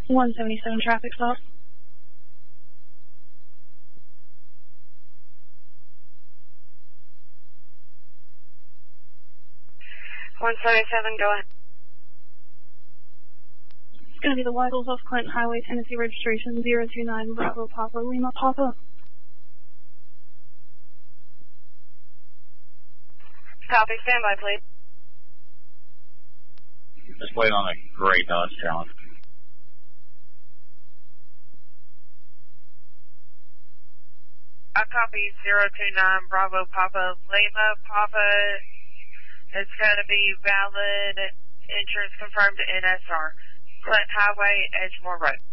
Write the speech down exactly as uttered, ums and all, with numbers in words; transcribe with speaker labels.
Speaker 1: one seventy-seven traffic stop.
Speaker 2: one seventy-seven, go ahead.
Speaker 1: It's going to be the Weigels off Clinton Highway, Tennessee registration zero two nine Bravo Papa Lima Papa.
Speaker 2: Copy, stand by, please.
Speaker 3: Just wait on a gray Dodge Challenge.
Speaker 2: I copy zero two nine Bravo Papa Lima Papa. It's going to be valid insurance confirmed to N S R. Clinton Highway, Edgemore Road.